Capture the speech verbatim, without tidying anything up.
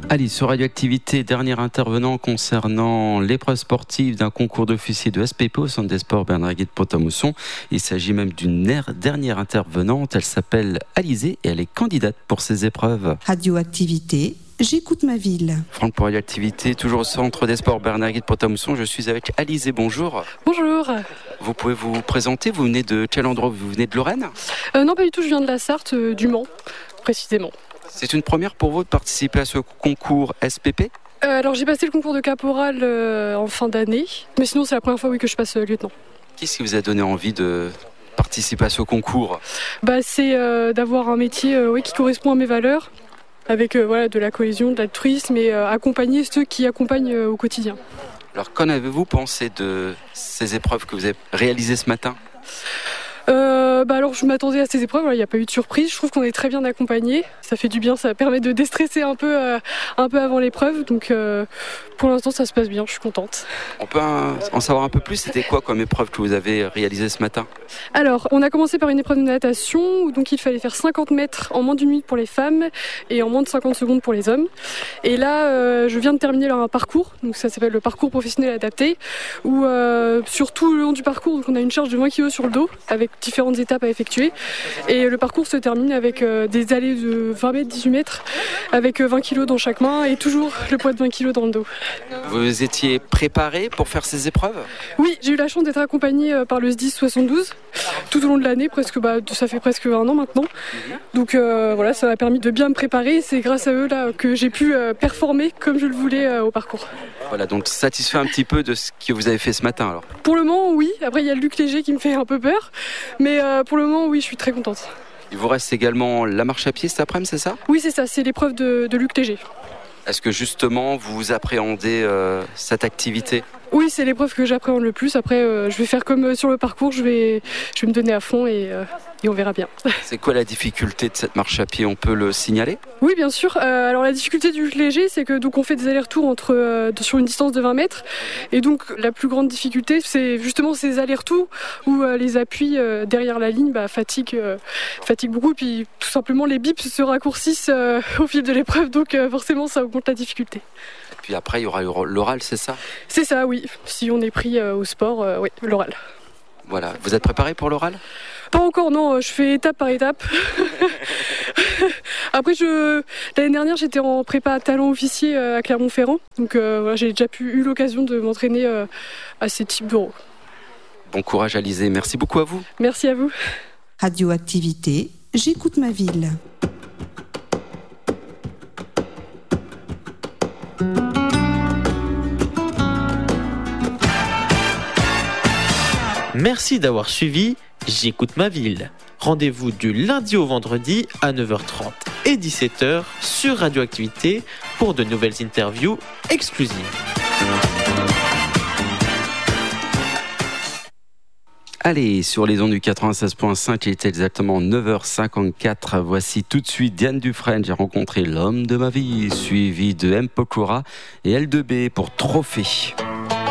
Allez, sur Radioactivité, dernier intervenant concernant l'épreuve sportive d'un concours d'officier de S P P au Centre des Sports Bernard-Guy de Pont-à-Mousson. Il s'agit même d'une dernière intervenante. Elle s'appelle Alizée et elle est candidate pour ces épreuves. Radioactivité, j'écoute ma ville. Franck pour Radioactivité, toujours au Centre des Sports Bernard-Guy de Pont-à-Mousson. Je suis avec Alizée, bonjour. Bonjour. Vous pouvez vous présenter, vous venez de quel endroit? Vous venez de Lorraine? euh, Non, pas du tout, je viens de la Sarthe, euh, du Mans, précisément. C'est une première pour vous de participer à ce concours S P P? euh, Alors j'ai passé le concours de caporal euh, en fin d'année, mais sinon c'est la première fois oui, que je passe euh, lieutenant. Qu'est-ce qui vous a donné envie de participer à ce concours? bah, C'est euh, d'avoir un métier euh, oui, qui correspond à mes valeurs, avec euh, voilà, de la cohésion, de l'altruisme et euh, accompagner ceux qui accompagnent euh, au quotidien. Alors qu'en avez-vous pensé de ces épreuves que vous avez réalisées ce matin? Euh, bah alors je m'attendais à ces épreuves, il n'y a pas eu de surprise, je trouve qu'on est très bien accompagnés, ça fait du bien, ça permet de déstresser un peu, euh, un peu avant l'épreuve, donc euh, pour l'instant ça se passe bien, je suis contente. On peut en savoir un peu plus, c'était quoi comme épreuve que vous avez réalisée ce matin? Alors on a commencé par une épreuve de natation, où donc il fallait faire cinquante mètres en moins d'une minute pour les femmes et en moins de cinquante secondes pour les hommes. Et là euh, je viens de terminer là, un parcours, donc ça s'appelle le parcours professionnel adapté, où euh, sur tout le long du parcours donc on a une charge de vingt kilos sur le dos, avec différentes étapes à effectuer et le parcours se termine avec euh, des allées de vingt mètres, dix-huit mètres avec euh, vingt kilos dans chaque main et toujours le poids de vingt kilos dans le dos. Vous étiez préparé pour faire ces épreuves? Oui, j'ai eu la chance d'être accompagnée euh, par le S D I S soixante-douze tout au long de l'année, presque, bah, ça fait presque un an maintenant, donc euh, voilà, ça m'a permis de bien me préparer, c'est grâce à eux là, que j'ai pu euh, performer comme je le voulais euh, au parcours. Voilà, donc satisfait un petit peu de ce que vous avez fait ce matin alors? Pour le moment oui, après il y a le Luc Léger qui me fait un peu peur, mais euh, pour le moment oui, je suis très contente. Il vous reste également la marche à pied cet après-midi, c'est ça? Oui c'est ça, c'est l'épreuve de, de Luc Léger. Est-ce que justement vous appréhendez euh, cette activité? Oui, c'est l'épreuve que j'appréhende le plus. Après, euh, je vais faire comme euh, sur le parcours, je vais, je vais me donner à fond et, euh, et on verra bien. C'est quoi la difficulté de cette marche à pied? On peut le signaler? Oui, bien sûr. Euh, alors la difficulté du léger, c'est que donc on fait des allers-retours entre euh, sur une distance de vingt mètres, et donc la plus grande difficulté, c'est justement ces allers-retours où euh, les appuis euh, derrière la ligne bah, fatiguent, euh, fatiguent beaucoup, puis tout simplement les bips se raccourcissent euh, au fil de l'épreuve, donc euh, forcément ça augmente la difficulté. Puis après, il y aura l'oral, c'est ça? C'est ça, oui. Si on est pris euh, au sport, euh, oui, l'oral. Voilà. Vous êtes préparé pour l'oral? Pas encore, non. Je fais étape par étape. Après, je... l'année dernière, j'étais en prépa talent officier à Clermont-Ferrand. Donc euh, voilà, j'ai déjà pu, eu l'occasion de m'entraîner euh, à ces types d'euros. Bon courage, Alizée. Merci beaucoup à vous. Merci à vous. Radioactivité, j'écoute ma ville. Merci d'avoir suivi J'écoute ma ville. Rendez-vous du lundi au vendredi à neuf heures trente et dix-sept heures sur Radioactivité pour de nouvelles interviews exclusives. Allez, sur les ondes du quatre-vingt-seize virgule cinq, il était exactement neuf heures cinquante-quatre. Voici tout de suite Diane Dufresne. J'ai rencontré l'homme de ma vie, suivi de M. Pokora et L deux B pour Trophée.